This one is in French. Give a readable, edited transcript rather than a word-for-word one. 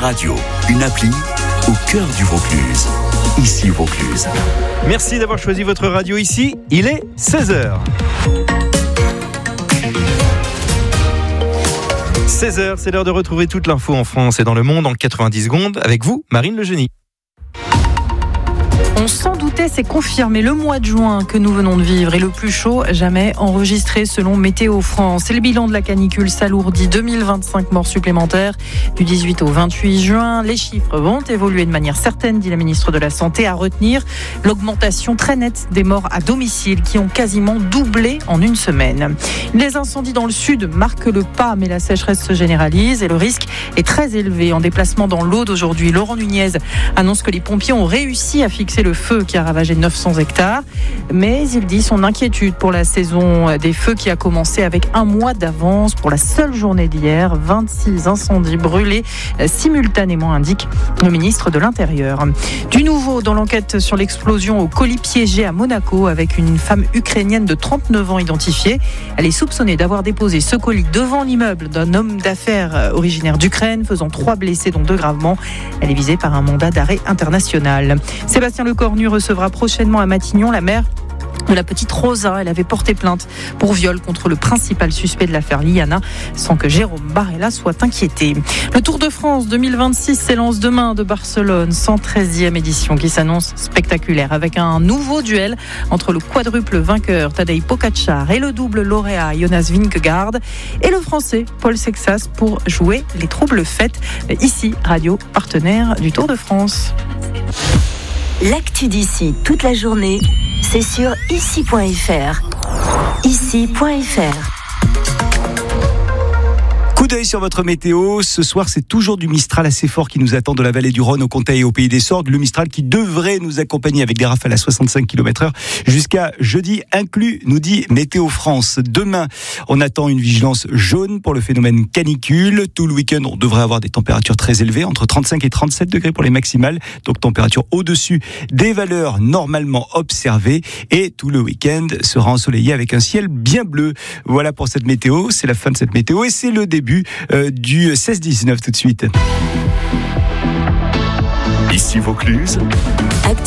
Radio, une appli au cœur du Vaucluse. Ici Vaucluse. Merci d'avoir choisi votre radio ici. Il est 16h. 16h, c'est l'heure de retrouver toute l'info en France et dans le monde en 90 secondes avec vous, Marine Legenie. On s'en doutait, c'est confirmé. Le mois de juin que nous venons de vivre est le plus chaud jamais enregistré selon Météo France. Et le bilan de la canicule s'alourdit. 2025 morts supplémentaires du 18 au 28 juin. Les chiffres vont évoluer de manière certaine, dit la ministre de la Santé. À retenir l'augmentation très nette des morts à domicile qui ont quasiment doublé en une semaine. Les incendies dans le sud marquent le pas, mais la sécheresse se généralise et le risque est très élevé. En déplacement dans l'Aude aujourd'hui, Laurent Nunez annonce que les pompiers ont réussi à fixer le feu qui a ravagé 900 hectares. Mais il dit son inquiétude pour la saison des feux qui a commencé avec un mois d'avance. Pour la seule journée d'hier, 26 incendies brûlés simultanément, indique le ministre de l'Intérieur. Du nouveau dans l'enquête sur l'explosion au colis piégé à Monaco avec une femme ukrainienne de 39 ans identifiée. Elle est soupçonnée d'avoir déposé ce colis devant l'immeuble d'un homme d'affaires originaire d'Ukraine, faisant 3 blessés dont 2 gravement. Elle est visée par un mandat d'arrêt international. Sébastien Lecornu recevra prochainement à Matignon la mère de la petite Rosa. Elle avait porté plainte pour viol contre le principal suspect de l'affaire Liana, sans que Jérôme Barella soit inquiété. Le Tour de France 2026 s'élance demain de Barcelone, 113e édition qui s'annonce spectaculaire avec un nouveau duel entre le quadruple vainqueur Tadej Pogačar et le double lauréat Jonas Vingegaard et le français Paul Sexas pour jouer les troubles fêtes. Ici, radio partenaire du Tour de France. L'actu d'ici toute la journée, c'est sur ici.fr. Ici.fr. Coup d'œil sur votre météo. Ce soir, c'est toujours du Mistral assez fort qui nous attend de la vallée du Rhône au Comté et au Pays des Sorgues. Le Mistral qui devrait nous accompagner avec des rafales à 65 km/h jusqu'à jeudi inclus, nous dit Météo France. Demain, on attend une vigilance jaune pour le phénomène canicule. Tout le week-end, on devrait avoir des températures très élevées, entre 35 et 37 degrés pour les maximales. Donc, température au-dessus des valeurs normalement observées. Et tout le week-end sera ensoleillé avec un ciel bien bleu. Voilà pour cette météo. C'est la fin de cette météo et c'est le début du 16-19 tout de suite. Ici Vaucluse.